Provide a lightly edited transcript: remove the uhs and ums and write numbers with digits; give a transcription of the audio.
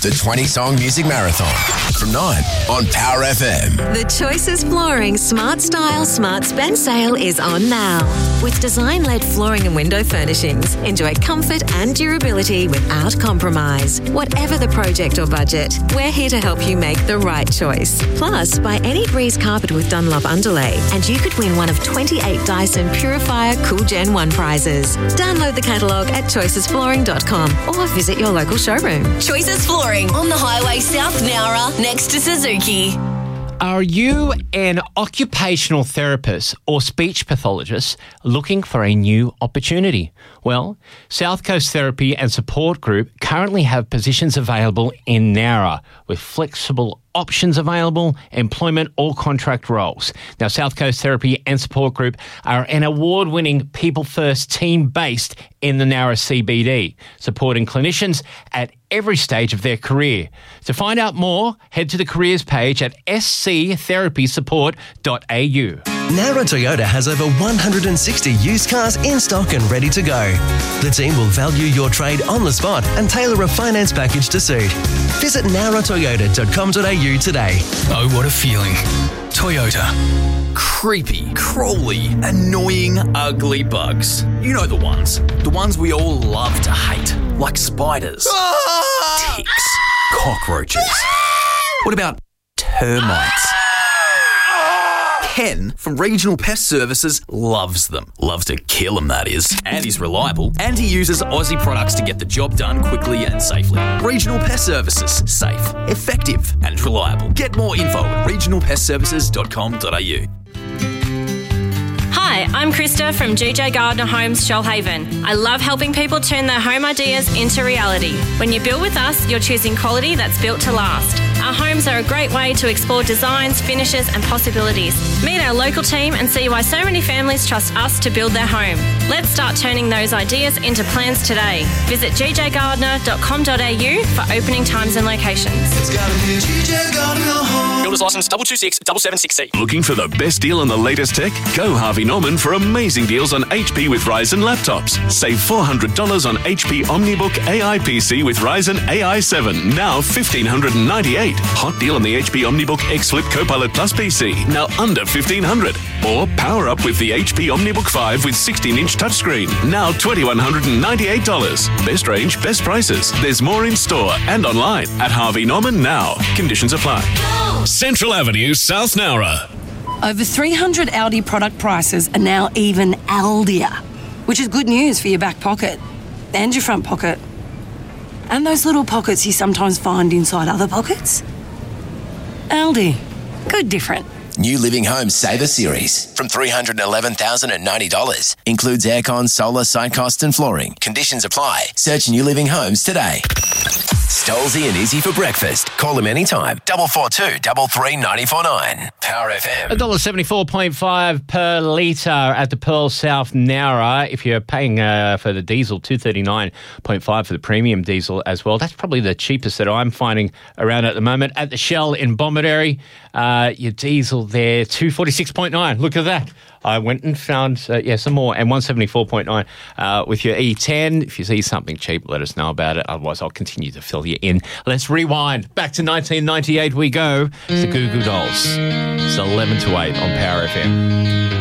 The 20-song music marathon from 9 on Power FM. The Choices Flooring Smart Style Smart Spend sale is on now. With design-led flooring and window furnishings, enjoy comfort and durability without compromise. Whatever the project or budget, we're here to help you make the right choice. Plus, buy any Breeze carpet with Dunlop underlay and you could win one of 28 Dyson Purifier Cool Gen 1 prizes. Download the catalogue at choicesflooring.com or visit your local showroom. Choices Flooring on the highway South Nowra next to Suzuki. Are you an occupational therapist or speech pathologist looking for a new opportunity? Well, South Coast Therapy and Support Group currently have positions available in Nowra with flexible options available, employment or contract roles. Now, South Coast Therapy and Support Group are an award-winning people-first team based in the Nowra CBD, supporting clinicians at every stage of their career. To find out more, head to the careers page at sctherapysupport.au. Nowra Toyota has over 160 used cars in stock and ready to go. The team will value your trade on the spot and tailor a finance package to suit. Visit nowratoyota.com.au today. Oh, what a feeling. Toyota. Creepy, crawly, annoying, ugly bugs. You know the ones. The ones we all love to hate. Like spiders, ticks, cockroaches. What about termites? Ken from Regional Pest Services loves them. Loves to kill them, that is. And he's reliable. And he uses Aussie products to get the job done quickly and safely. Regional Pest Services. Safe, effective and reliable. Get more info at regionalpestservices.com.au. Hi, I'm Krista from GJ Gardner Homes Shoalhaven. I love helping people turn their home ideas into reality. When you build with us, you're choosing quality that's built to last. Our homes are a great way to explore designs, finishes and possibilities. Meet our local team and see why so many families trust us to build their home. Let's start turning those ideas into plans today. Visit gjgardner.com.au for opening times and locations. It's gotta be GJ Gardner Homes. Builder's license 226-776C. Looking for the best deal on the latest tech? Go Harvey Norman for amazing deals on HP with Ryzen laptops. Save $400 on HP OmniBook AI PC with Ryzen AI 7, now $1,598. Hot deal on the HP OmniBook X Flip Copilot Plus PC, now under $1,500. Or power up with the HP OmniBook 5 with 16-inch touchscreen, now $2,198. Best range, best prices. There's more in store and online at Harvey Norman now. Conditions apply. Central Avenue, South Nowra. Over 300 Aldi product prices are now even Aldier, which is good news for your back pocket and your front pocket. And those little pockets you sometimes find inside other pockets. Aldi. Good different. New Living Homes Saver Series from $311,090. Includes aircon, solar, site cost and flooring. Conditions apply. Search New Living Homes today. Stolzy and Izzy for breakfast. Call them anytime. 442 33 949. Power FM. $1.74.5 per litre at the Pearl South Nowra. If you're paying for the diesel, $2.39.5 for the premium diesel as well. That's probably the cheapest that I'm finding around at the moment. At the Shell in Bomaderry, your diesel there, $2.46.9. Look at that. I went and found, some more, and $1.74.9 with your E10. If you see something cheap, let us know about it. Otherwise, I'll continue to fill you in. Let's rewind. Back to 1998 we go. It's the Goo Goo Dolls. It's 11 to 8 on Power FM.